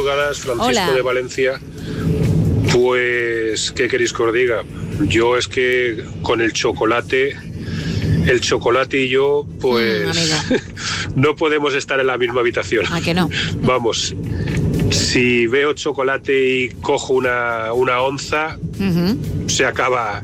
madrugadas, Francisco Hola. de Valencia. Pues, ¿qué queréis que os diga? Yo es que con el chocolate y yo, pues, no podemos estar en la misma habitación. ¿A que no? Vamos, si veo chocolate y cojo una onza, se acaba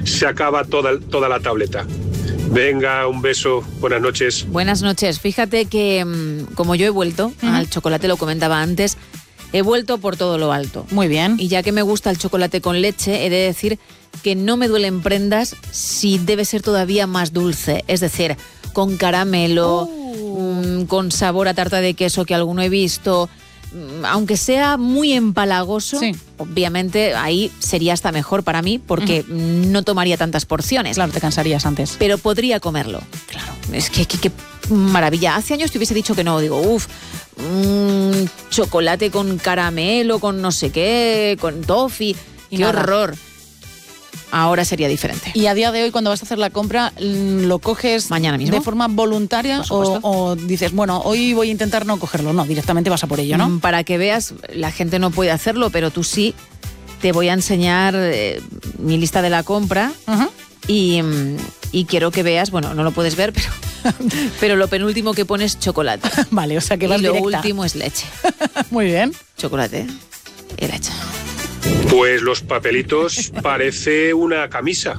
toda la tableta. Venga, un beso, buenas noches. Buenas noches. Fíjate que como yo he vuelto al chocolate, lo comentaba antes, he vuelto por todo lo alto. Muy bien. Y ya que me gusta el chocolate con leche, he de decir que no me duelen prendas si debe ser todavía más dulce. Es decir, con caramelo, con sabor a tarta de queso que alguno he visto. Aunque sea muy empalagoso, sí, obviamente ahí sería hasta mejor para mí porque no tomaría tantas porciones. Claro, te cansarías antes. Pero podría comerlo. Claro. Es que qué maravilla. Hace años te hubiese dicho que no. Digo, chocolate con caramelo, con no sé qué, con toffee. Y ¡qué nada. horror! Ahora sería diferente. Y a día de hoy, cuando vas a hacer la compra, ¿lo coges mañana mismo de forma voluntaria o dices, bueno, hoy voy a intentar no cogerlo? No, directamente vas a por ello, ¿no? Para que veas, la gente no puede hacerlo, pero tú sí. Te voy a enseñar mi lista de la compra y quiero que veas, bueno, no lo puedes ver, pero lo penúltimo que pones es chocolate. Vale, o sea que vas y lo directa. último es leche. Muy bien. Chocolate y leche. Pues los papelitos parece una camisa.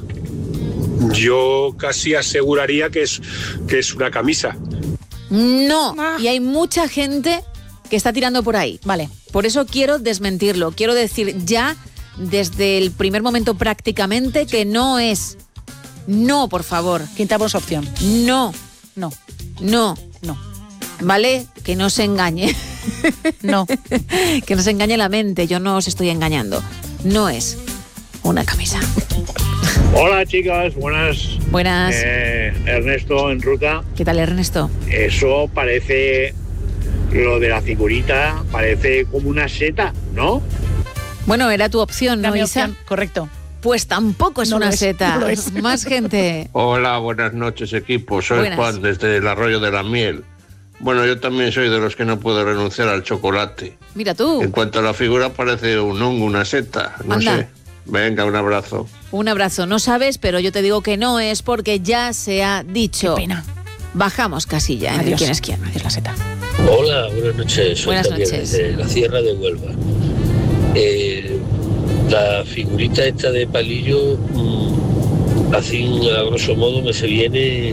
Yo casi aseguraría que es una camisa. No, y hay mucha gente que está tirando por ahí. Vale. Por eso quiero desmentirlo. Quiero decir ya, desde el primer momento prácticamente, que no es. No, por favor. Quintamos opción. No. No. No. No. ¿Vale? Que no se engañe. No. Que no se engañe la mente. Yo no os estoy engañando. No es una camisa. Hola chicas, buenas. Buenas. Ernesto en ruta. ¿Qué tal, Ernesto? Eso parece, lo de la figurita, parece como una seta, ¿no? Bueno, era tu opción, ¿no, Isa? Correcto. Pues tampoco es una seta. No lo es. Más gente. Hola, buenas noches, equipo. Soy Buenas. Juan desde el Arroyo de la Miel. Bueno, yo también soy de los que no puedo renunciar al chocolate. Mira tú. En cuanto a la figura, parece un hongo, una seta. No Anda. sé. Venga, un abrazo. Un abrazo. No sabes, pero yo te digo que no es porque ya se ha dicho. Qué pena. Bajamos casilla en el Adiós. quién es quién. Adiós, la seta. Hola, buenas noches. Soy Buenas Javier, noches. desde la Sierra de Huelva. La figurita esta de palillo, así a grosso modo me se viene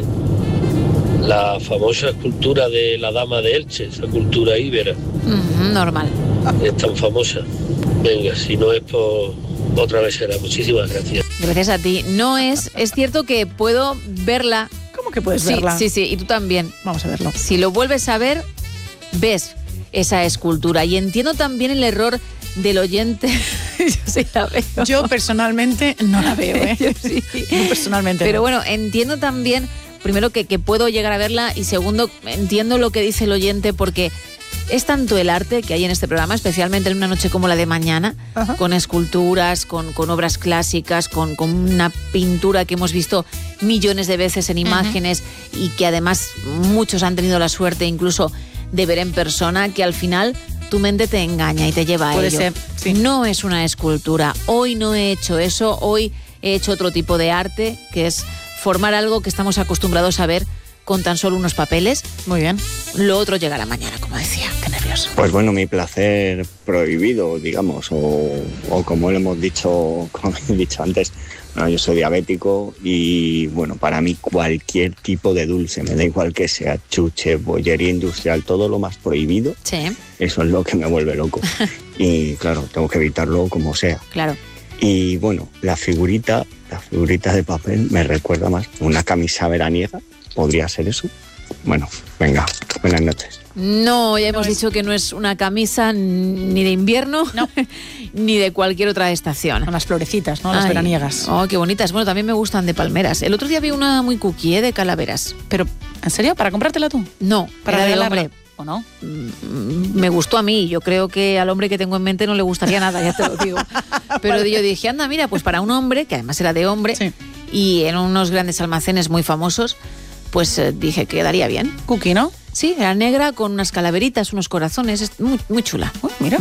la famosa escultura de la Dama de Elche, esa cultura íbera. Normal. Es tan famosa. Venga, si no es por otra vez será. Muchísimas gracias. Gracias a ti. No es cierto que puedo verla. ¿Cómo que puedes Sí, verla? sí, y tú también. Vamos a verlo. Si lo vuelves a ver, ves esa escultura. Y entiendo también el error del oyente. Yo sí la veo. Yo personalmente no la veo, ¿eh? Yo sí. Yo personalmente Pero no. bueno, entiendo también, primero, que puedo llegar a verla y segundo, entiendo lo que dice el oyente porque es tanto el arte que hay en este programa, especialmente en una noche como la de mañana, con esculturas, con obras clásicas, con una pintura que hemos visto millones de veces en imágenes y que además muchos han tenido la suerte incluso de ver en persona, que al final tu mente te engaña y te lleva a Puede ello. ser, sí. No es una escultura. Hoy no he hecho eso, hoy he hecho otro tipo de arte, que es formar algo que estamos acostumbrados a ver con tan solo unos papeles. Muy bien. Lo otro llegará mañana, como decía. Qué nervioso. Pues bueno, mi placer prohibido, digamos, o como lo hemos dicho, como he dicho antes, bueno, yo soy diabético y bueno, para mí cualquier tipo de dulce, me da igual que sea chuche, bollería industrial, todo lo más prohibido, Sí, eso es lo que me vuelve loco. Y claro, tengo que evitarlo como sea. claro. Y bueno, la figurita de papel me recuerda más una camisa veraniega, podría ser eso. Bueno, venga, buenas noches. No, ya hemos dicho que no es una camisa ni de invierno, ni de cualquier otra estación. Con las florecitas, ¿no? Las Ay, veraniegas. Oh, qué bonitas. Bueno, también me gustan de palmeras. El otro día vi una muy cookie, de calaveras. Pero, ¿en serio? ¿Para comprártela tú? No, ¿Para era de regalarla? hombre. ¿O no? Me gustó a mí. Yo creo que al hombre que tengo en mente no le gustaría nada, ya te lo digo. Pero yo dije, anda, mira, pues para un hombre, que además era de hombre, Sí. y en unos grandes almacenes muy famosos, pues dije que quedaría bien. Cookie, ¿no? Sí, era negra con unas calaveritas, unos corazones, es muy, muy chula. Mira.